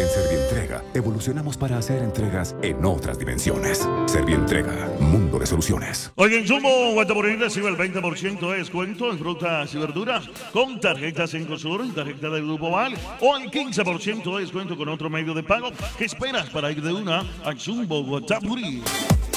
Servientrega, evolucionamos para hacer entregas en otras dimensiones. Servientrega, mundo de soluciones. Hoy en Jumbo, Guatamorín recibe el 20% de descuento en frutas y verduras con tarjetas Cencosur, tarjeta del Grupo Val, o el 15% de descuento con otro medio de pago. ¿Qué esperas para ir de una a Jumbo, Guatamorín?